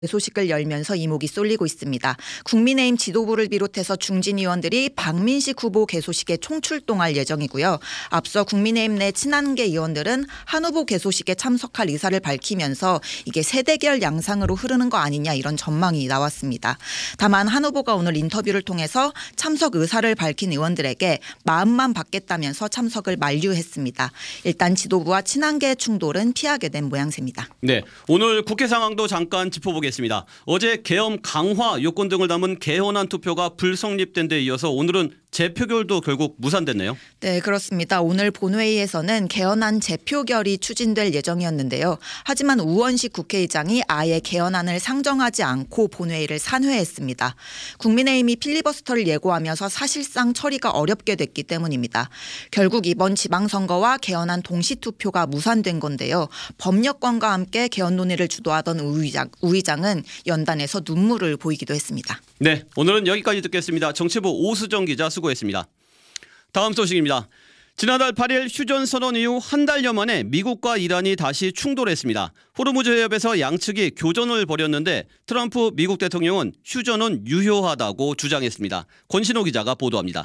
소식을 열면서 이목이 쏠리고 있습니다. 국민의힘 지도부를 비롯해서 중진 의원들이 박민식 후보 개소식에 총출동할 예정이고요. 앞서 국민의힘 내 친한계 의원들은 한 후보 개소식에 참석할 의사를 밝히면서 이게 세대결 양상으로 흐르는 거 아니냐 이런 전망이 나왔습니다. 다만 한 후보가 오늘 인터뷰를 통해서 참석 의사를 밝힌 의원들에게 마음만 받겠다면서 참석을 만류했습니다. 일단 지도부와 친한계의 충돌은 피하게 된 모양새입니다. 네, 오늘 국회 상황도 잠깐 짚어보겠습니다. 어제 계엄 강화 요건 등을 담은 개헌안 투표가 불성립된 데 이어서 오늘은 재표결도 결국 무산됐네요. 네, 그렇습니다. 오늘 본회의에서는 개헌안 재표결이 추진될 예정이었는데요. 하지만 우원식 국회의장이 아예 개헌안을 상정하지 않고 본회의를 산회했습니다. 국민의힘이 필리버스터를 예고하면서 사실상 처리가 어렵게 됐기 때문입니다. 결국 이번 지방선거와 개헌안 동시투표가 무산된 건데요. 법력권과 함께 개헌 논의를 주도하던 우 의장은 연단에서 눈물을 보이기도 했습니다. 네, 오늘은 여기까지 듣겠습니다. 정치부 오수정 기자 수고했습니다. 다음 소식입니다. 지난달 8일 휴전선언 이후 한 달여 만에 미국과 이란이 다시 충돌했습니다. 호르무즈 해협에서 양측이 교전을 벌였는데 트럼프 미국 대통령은 휴전은 유효하다고 주장했습니다. 권신호 기자가 보도합니다.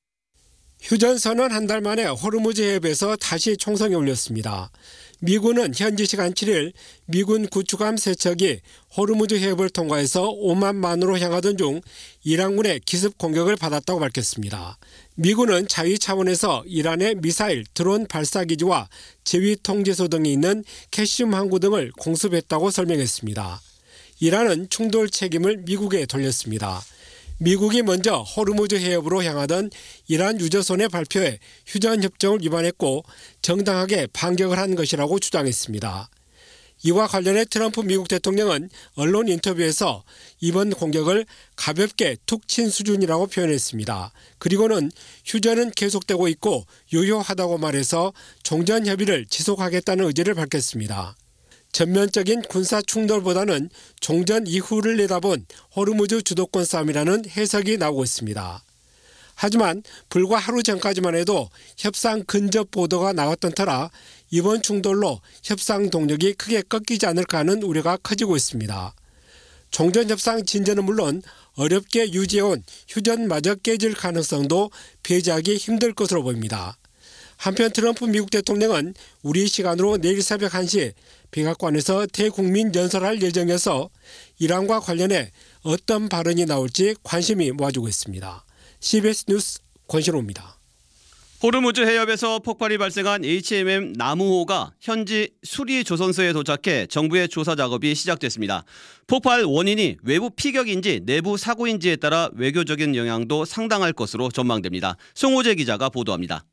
휴전선언 한 달 만에 호르무즈 해협에서 다시 총성이 울렸습니다. 미군은 현지 시간 7일 미군 구축함 3척이 호르무즈 해협을 통과해서 오만만으로 향하던 중 이란군의 기습 공격을 받았다고 밝혔습니다. 미군은 자위 차원에서 이란의 미사일, 드론 발사기지와 제위 통제소 등이 있는 캐시움 항구 등을 공습했다고 설명했습니다. 이란은 충돌 책임을 미국에 돌렸습니다. 미국이 먼저 호르무즈 해협으로 향하던 이란 유조선의 발표에 휴전협정을 위반했고 정당하게 반격을 한 것이라고 주장했습니다. 이와 관련해 트럼프 미국 대통령은 언론 인터뷰에서 이번 공격을 가볍게 툭 친 수준이라고 표현했습니다. 그리고는 휴전은 계속되고 있고 유효하다고 말해서 종전 협의를 지속하겠다는 의지를 밝혔습니다. 전면적인 군사 충돌보다는 종전 이후를 내다본 호르무즈 주도권 싸움이라는 해석이 나오고 있습니다. 하지만 불과 하루 전까지만 해도 협상 근접 보도가 나왔던 터라 이번 충돌로 협상 동력이 크게 꺾이지 않을까 하는 우려가 커지고 있습니다. 종전협상 진전은 물론 어렵게 유지해온 휴전마저 깨질 가능성도 배제하기 힘들 것으로 보입니다. 한편 트럼프 미국 대통령은 우리 시간으로 내일 새벽 1시 백악관에서 대국민 연설할 예정이어서 이란과 관련해 어떤 발언이 나올지 관심이 모아지고 있습니다. CBS 뉴스 권신호입니다. 호르무즈 해협에서 폭발이 발생한 HMM 나무호가 현지 수리 조선소에 도착해 정부의 조사 작업이 시작됐습니다. 폭발 원인이 외부 피격인지 내부 사고인지에 따라 외교적인 영향도 상당할 것으로 전망됩니다. 송호재 기자가 보도합니다.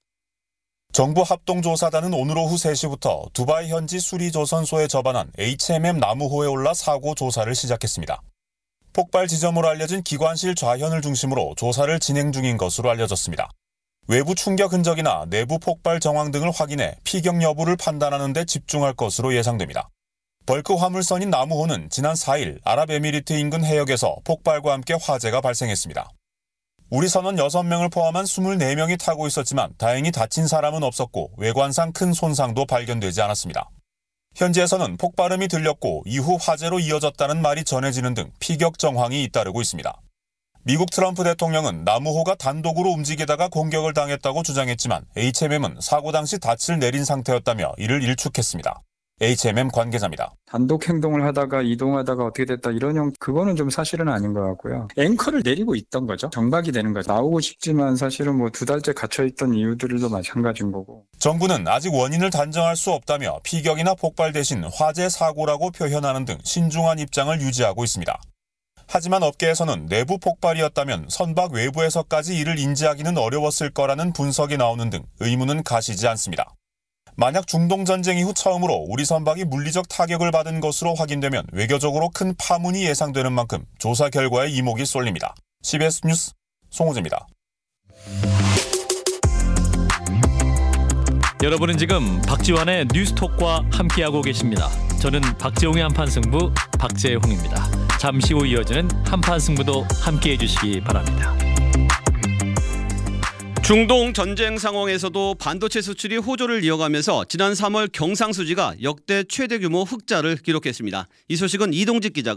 정부 합동조사단은 오늘 오후 3시부터 두바이 현지 수리조선소에 접안한 HMM 나무호에 올라 사고 조사를 시작했습니다. 폭발 지점으로 알려진 기관실 좌현을 중심으로 조사를 진행 중인 것으로 알려졌습니다. 외부 충격 흔적이나 내부 폭발 정황 등을 확인해 피격 여부를 판단하는 데 집중할 것으로 예상됩니다. 벌크 화물선인 나무호는 지난 4일 아랍에미리트 인근 해역에서 폭발과 함께 화재가 발생했습니다. 우리 선원 6명을 포함한 24명이 타고 있었지만 다행히 다친 사람은 없었고 외관상 큰 손상도 발견되지 않았습니다. 현지에서는 폭발음이 들렸고 이후 화재로 이어졌다는 말이 전해지는 등 피격 정황이 잇따르고 있습니다. 미국 트럼프 대통령은 나무호가 단독으로 움직이다가 공격을 당했다고 주장했지만 HMM은 사고 당시 닻을 내린 상태였다며 이를 일축했습니다. HMM 관계자입니다. 단독 행동을 하다가 이동하다가 어떻게 됐다 이런 그거는 좀 사실은 아닌 것 같고요. 앵커를 내리고 있던 거죠. 경박이 되는 거죠. 나오고 싶지만 사실은 2달째 갇혀있던 이유들도 마찬가지인 거고. 정부는 아직 원인을 단정할 수 없다며 피격이나 폭발 대신 화재 사고라고 표현하는 등 신중한 입장을 유지하고 있습니다. 하지만 업계에서는 내부 폭발이었다면 선박 외부에서까지 이를 인지하기는 어려웠을 거라는 분석이 나오는 등 의문은 가시지 않습니다. 만약 중동전쟁 이후 처음으로 우리 선박이 물리적 타격을 받은 것으로 확인되면 외교적으로 큰 파문이 예상되는 만큼 조사 결과에 이목이 쏠립니다. CBS 뉴스 송호재입니다. 여러분은 지금 박지원의 뉴스톡과 함께하고 계십니다. 저는 박지홍의 한판승부 박재홍입니다. 잠시 후 이어지는 한판승부도 함께해 주시기 바랍니다. 중동 전쟁 상황에서도 반도체 수출이 호조를 이어가면서 지난 3월 경상수지가 역대 최대 규모 흑자를 기록했습니다. 이 소식은 이동직 기자가